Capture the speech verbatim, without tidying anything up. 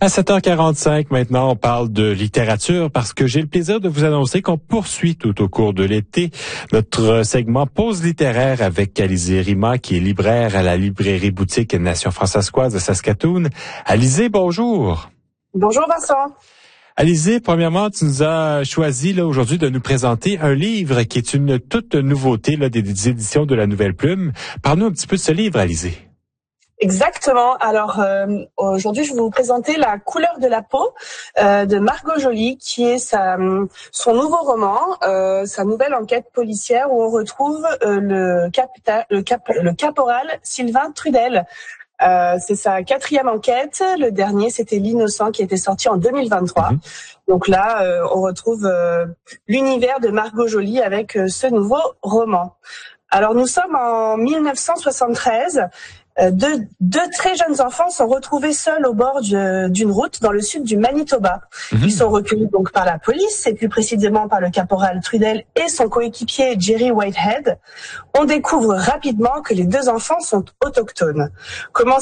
À sept heures quarante-cinq, maintenant, on parle de littérature parce que j'ai le plaisir de vous annoncer qu'on poursuit tout au cours de l'été notre segment Pause littéraire avec Alizée Rima, qui est libraire à la librairie boutique Nation Françaiscoise de Saskatoon. Alizée, bonjour. Bonjour Vincent. Alizée, premièrement, tu nous as choisi là aujourd'hui de nous présenter un livre qui est une toute nouveauté là, des éditions de la Nouvelle Plume. Parle-nous un petit peu de ce livre, Alizée. Exactement. Alors euh, aujourd'hui, je vais vous présenter La couleur de la peau euh, de Margot Joly, qui est sa, son nouveau roman, euh, sa nouvelle enquête policière où on retrouve euh, le, capita, le, cap, le caporal Sylvain Trudel. Euh, c'est sa quatrième enquête. Le dernier, c'était L'Innocent, qui était sorti en deux mille vingt-trois. Mmh. Donc là, euh, on retrouve euh, l'univers de Margot Joly avec euh, ce nouveau roman. Alors nous sommes en mille neuf cent soixante-treize. Euh, deux, deux très jeunes enfants sont retrouvés seuls au bord de, d'une route dans le sud du Manitoba. Mmh. Ils sont recueillis donc par la police et plus précisément par le caporal Trudel et son coéquipier Jerry Whitehead. On découvre rapidement que les deux enfants sont autochtones. Comment